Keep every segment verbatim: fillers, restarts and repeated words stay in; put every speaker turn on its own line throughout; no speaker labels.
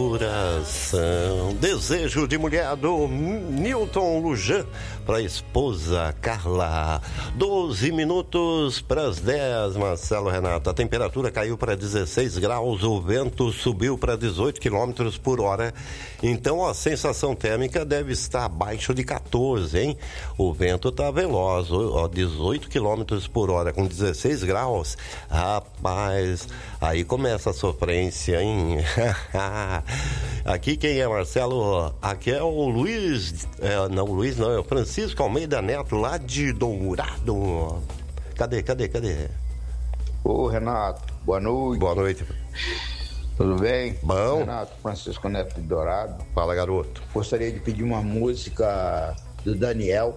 coração. Desejo de mulher do Newton Lujan para a esposa Carla. doze minutos para as dez, Marcelo Renato. A temperatura caiu para dezesseis graus, o vento subiu para dezoito quilômetros por hora. Então a sensação térmica deve estar abaixo de quatorze, hein? O vento está veloz, ó, dezoito quilômetros por hora com dezesseis graus. Rapaz, aí começa a sofrência, hein? Aqui quem é, Marcelo? Aqui é o Luiz, é, não, o Luiz não, é o Francisco Almeida Neto, lá de Dourado. Cadê, cadê, cadê?
Ô, Renato, boa noite.
Boa noite.
Tudo bem?
Bom.
Renato, Francisco Neto de Dourado.
Fala, garoto.
Gostaria de pedir uma música do Daniel.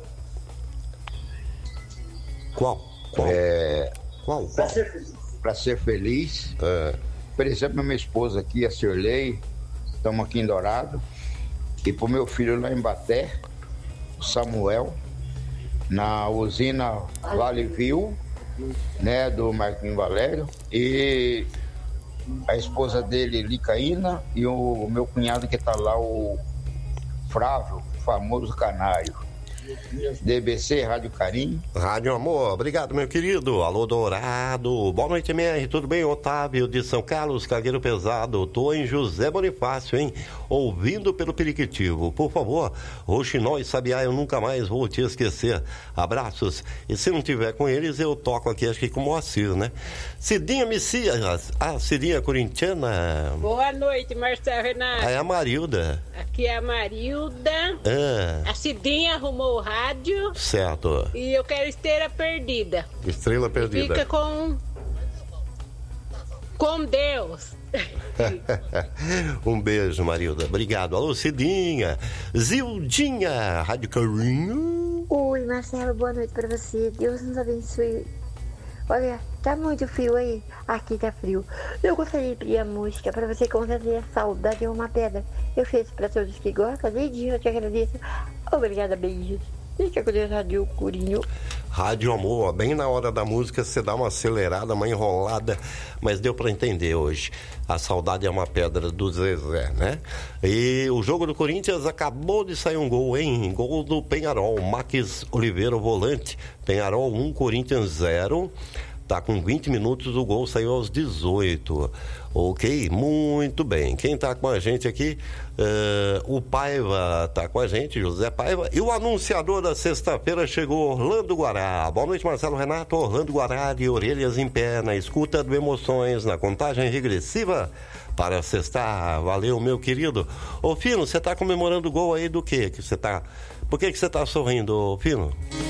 Qual? Qual?
É...
Qual?
Pra ser feliz. Pra ser feliz.
É.
Por exemplo, a minha esposa aqui, a Cirlei, estamos aqui em Dourado. E pro meu filho lá em Baté, o Samuel, na usina Vale Viu, né, do Marquinhos Valério. E a esposa dele, Licaína, e o meu cunhado que tá lá, o Frávio, o famoso canário. D B C, Rádio Carinho.
Rádio Amor, obrigado, meu querido. Alô, Dourado. Boa noite, M R. Tudo bem? Otávio de São Carlos, Cargueiro Pesado. Tô em José Bonifácio, hein? Ouvindo pelo Periquitivo. Por favor, Roxinol e Sabiá, eu nunca mais vou te esquecer. Abraços. E se não tiver com eles, eu toco aqui, acho que com o Moacir, né? Cidinha Messias, a Cidinha corintiana.
Boa noite, Marcelo Renato.
É a Marilda.
Aqui é a Marilda.
Ah.
A Cidinha arrumou o rádio.
Certo.
E eu quero Estrela Perdida.
Estrela Perdida.
Fica com... com Deus.
Um beijo, Marilda. Obrigado. Alô, Cidinha. Zildinha, Rádio Carinho.
Oi, Marcelo, boa noite pra você. Deus nos abençoe. Olha, tá muito frio aí? Aqui tá frio. Eu gostaria de pedir a música pra você conhecer a saudade é uma pedra. Eu fiz pra todos que gostam. Desde eu te agradeço. Obrigada, beijos. Fica com Deus, Rádio Curinho.
Rádio Amor, bem na hora da música você dá uma acelerada, uma enrolada, mas deu pra entender hoje. A saudade é uma pedra do Zezé, né? E o jogo do Corinthians acabou de sair um gol, hein? Gol do Penharol, Max Oliveira, o volante. Penharol um, Corinthians zero. Tá com vinte minutos, o gol saiu aos dezoito. Ok? Muito bem. Quem tá com a gente aqui, uh, o Paiva tá com a gente, José Paiva. E o anunciador da sexta-feira chegou, Orlando Guará. Boa noite, Marcelo Renato. Orlando Guará, de orelhas em pé, na escuta do Emoções, na contagem regressiva para sextar. Valeu, meu querido. Ô, Fino, você tá comemorando o gol aí do quê? Que você tá... Por que que você tá sorrindo, Fino?